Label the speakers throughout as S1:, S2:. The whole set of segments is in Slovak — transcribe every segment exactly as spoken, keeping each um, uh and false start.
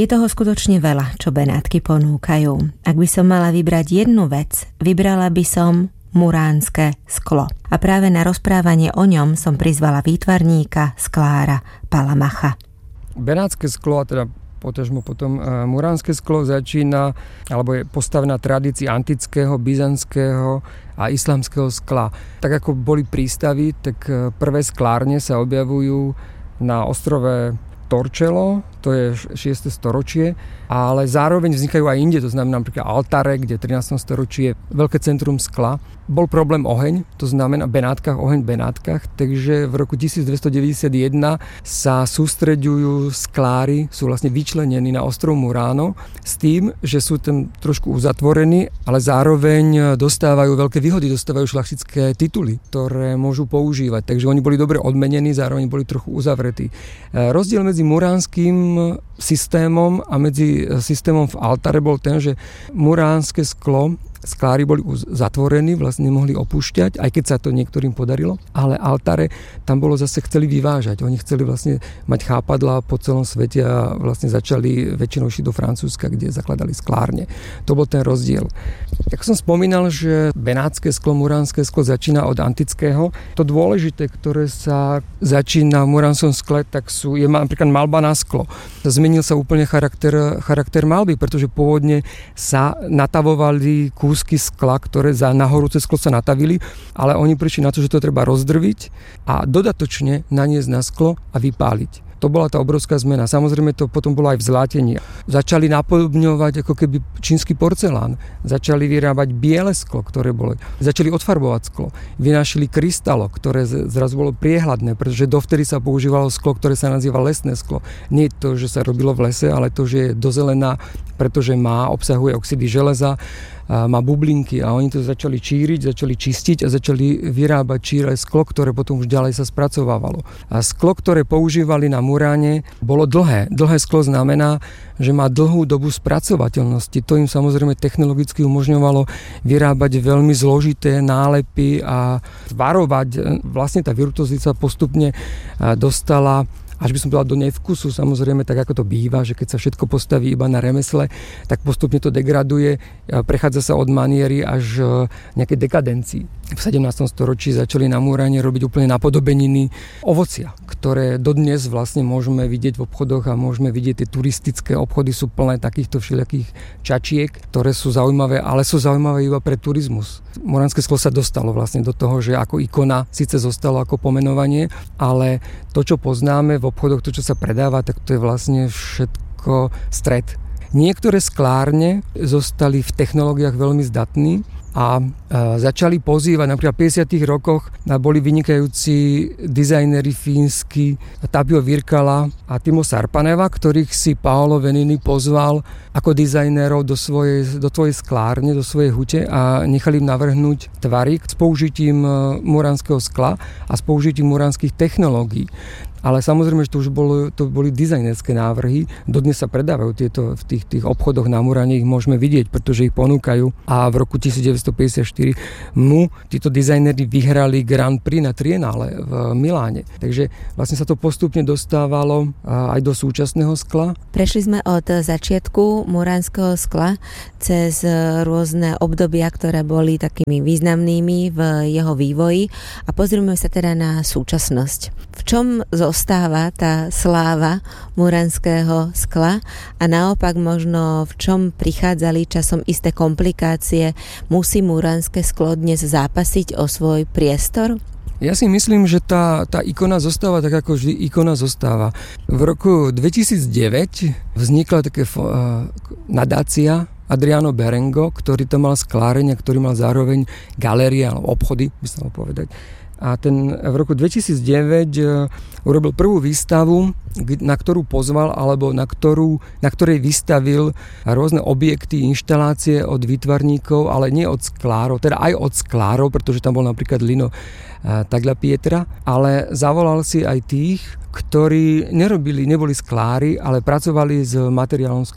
S1: Je toho skutočne veľa, čo Benátky ponúkajú. Ak by som mala vybrať jednu vec, vybrala by som muránske sklo. A práve na rozprávanie o ňom som prizvala výtvarníka sklára Palamacha.
S2: Benátske sklo, a teda potažmo potom muránske sklo začína, alebo je postavená tradícii antického, byzantského a islamského skla. Tak ako boli prístavy, tak prvé sklárne sa objavujú na ostrove Torcello, to je šieste storočie, ale zároveň vznikajú aj inde, to znamená napríklad Altare, kde v trinástom storočí je veľké centrum skla. Bol problém oheň, to znamená Benátkach, oheň v Benátkach, takže v roku tisícdvestodeväťdesiatjeden sa sústreďujú sklári, sú vlastne vyčlenení na ostrov Murano s tým, že sú tam trošku uzatvorení, ale zároveň dostávajú veľké výhody, dostávajú šľachtické tituly, ktoré môžu používať, takže oni boli dobre odmenení, zároveň boli trochu uzavretí. Rozdiel medzi muránskym systémom a medzi systémom v Altare bol ten, že muránske sklo, sklári boli zatvorení, vlastne nemohli opúšťať, aj keď sa to niektorým podarilo, ale Altare tam bolo zase, chceli vyvážať. Oni chceli vlastne mať chápadlá po celom svete a vlastne začali väčšinou išli do Francúzska, kde zakladali sklárne. To bol ten rozdiel. Ako som spomínal, že benátske sklo, muránske sklo začína od antického. To dôležité, ktoré sa začína v muránskom skle, tak sú, je napríklad maľba na sklo. Zmenil sa úplne charakter, charakter maľby, pretože pôvodne sa natavovali kúsky skla, ktoré za nahorúce sklo sa natavili, ale oni prišli na to, že to treba rozdrviť a dodatočne naniesť na sklo a vypáliť. To bola tá obrovská zmena. Samozrejme to potom bolo aj v zlatení. Začali napodobňovať ako keby čínsky porcelán. Začali vyrábať biele sklo, ktoré bolo. Začali odfarbovať sklo. Vynášili krystalo, ktoré zrazu bolo priehľadné, pretože dovtedy sa používalo sklo, ktoré sa nazýva lesné sklo. Nie to, že sa robilo v lese, ale to, že je dozelená, pretože má, obsahuje oxidy železa, má bublinky a oni to začali číriť, začali čistiť a začali vyrábať číre sklo, ktoré potom už ďalej sa spracovávalo. A sklo, ktoré používali na muráne, bolo dlhé. Dlhé sklo znamená, že má dlhú dobu spracovateľnosti. To im samozrejme technologicky umožňovalo vyrábať veľmi zložité nálepy a tvarovať. Vlastne tá virtuozita postupne dostala, až by som povedal, do nevkusu, samozrejme, tak ako to býva, že keď sa všetko postaví iba na remesle, tak postupne to degraduje, prechádza sa od maniery až nejaké dekadencii. V sedemnástom storočí začali na múrane robiť úplne napodobeniny ovocia, ktoré dodnes vlastne môžeme vidieť v obchodoch a môžeme vidieť, tie turistické obchody sú plné takýchto všelijakých čačiek, ktoré sú zaujímavé, ale sú zaujímavé iba pre turizmus. Muránske sklo sa dostalo vlastne do toho, že ako ikona síce zostalo ako pomenovanie, ale to, čo poznáme v obchodoch, to, čo sa predáva, tak to je vlastne všetko stred. Niektoré sklárne zostali v technológiách veľmi zdatní a začali pozývať, napríklad v päťdesiatych rokoch boli vynikajúci dizajneri fínsky Tapio Virkala a Timo Sarpaneva, ktorých si Paolo Venini pozval ako dizajnérov do svojej, do svojej sklárne, do svojej hute a nechali im navrhnúť tvary s použitím muránskeho skla a s použitím muránskych technológií. Ale samozrejme, že to už bolo, to boli dizajnerské návrhy. Dodnes sa predávajú tieto v tých, tých obchodoch na Muráne, ich môžeme vidieť, pretože ich ponúkajú. A v roku devätnásťstopäťdesiatštyri mu títo dizajneri vyhrali Grand Prix na Trienále v Miláne. Takže vlastne sa to postupne dostávalo aj do súčasného skla.
S1: Prešli sme od začiatku muránskeho skla cez rôzne obdobia, ktoré boli takými významnými v jeho vývoji a pozrieme sa teda na súčasnosť. V čom zostáva tá sláva muránskeho skla a naopak možno v čom prichádzali časom isté komplikácie? Musí muránske sklo dnes zápasiť o svoj priestor?
S2: Ja si myslím, že tá, tá ikona zostáva tak, ako vždy ikona zostáva. V roku dvetisícdeväť vznikla také uh, nadácia Adriano Berengo, ktorý tam mal skláreň, ktorý mal zároveň galérie alebo obchody, by sa mal povedať. A ten v roku dvetisícdeväť urobil prvú výstavu, na ktorú pozval, alebo na, ktorú, na ktorej vystavil rôzne objekty, inštalácie od výtvarníkov, ale nie od sklárov, teda aj od sklárov, pretože tam bol napríklad Lino Tagliapietra, ale zavolal si aj tých, ktorí nerobili, neboli sklári, ale pracovali s materiálom sklo.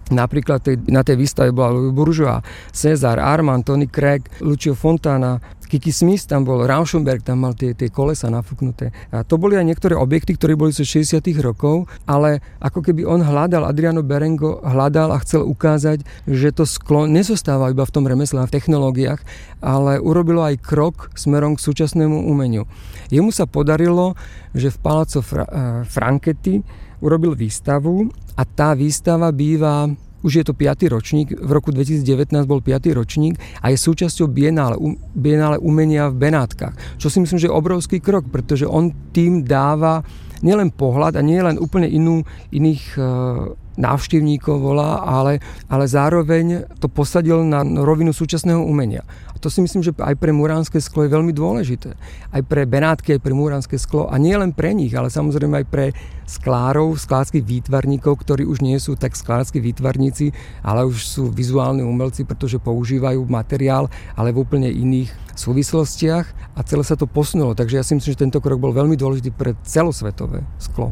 S2: Napríklad tej, na tej výstave bola Louis Bourgeois, César, Armand, Tony Craig, Lucio Fontana, Kiki Smith tam bol, Rauschenberg tam mal tie, tie kolesa nafúknuté. A to boli aj niektoré objekty, ktoré boli zo šesťdesiatych rokov, ale ako keby on hľadal, Adriano Berengo hľadal a chcel ukázať, že to sklo nezostáva iba v tom remesle a v technológiách, ale urobilo aj krok smerom k súčasnému umeniu. Jemu sa podarilo, že v Palazzo Fra- Franchetti urobil výstavu a tá výstava býva, už je to piaty ročník, v roku dvetisícdevätnásť bol piaty ročník a je súčasťou Bienále, um, Bienále umenia v Benátkach. Čo si myslím, že je obrovský krok, pretože on tým dáva nielen pohľad a nie len úplne inú, iných e, návštevníkov volá, ale, ale zároveň to posadil na rovinu súčasného umenia. A to si myslím, že aj pre muránske sklo je veľmi dôležité. Aj pre Benátky, aj pre muránske sklo. A nie len pre nich, ale samozrejme aj pre sklárov, sklárskych výtvarníkov, ktorí už nie sú tak sklárski výtvarníci, ale už sú vizuálni umelci, pretože používajú materiál, ale v úplne iných súvislostiach a celé sa to posunulo. Takže ja si myslím, že tento krok bol veľmi dôležitý pre celosvetové sklo.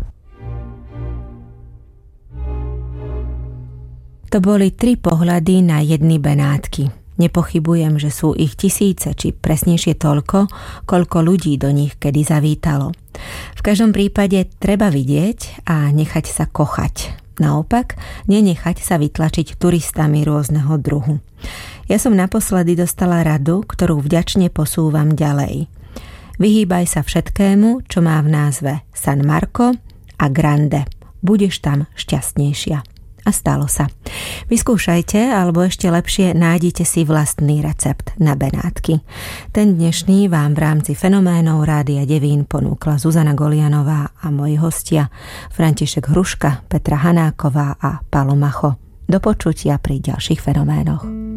S1: To boli tri pohľady na jedny Benátky. Nepochybujem, že sú ich tisíce, či presnejšie toľko, koľko ľudí do nich kedy zavítalo. V každom prípade treba vidieť a nechať sa kochať. Naopak, nenechať sa vytlačiť turistami rôzneho druhu. Ja som naposledy dostala radu, ktorú vďačne posúvam ďalej. Vyhýbaj sa všetkému, čo má v názve San Marco a Grande. Budeš tam šťastnejšia. A stalo sa. Vyskúšajte, alebo ešte lepšie nájdite si vlastný recept na Benátky. Ten dnešný vám v rámci Fenoménov Rádia Devín ponúkla Zuzana Golianová a moji hostia František Hruška, Petra Hanáková a Pálo Macho. Do počutia pri ďalších fenoménoch.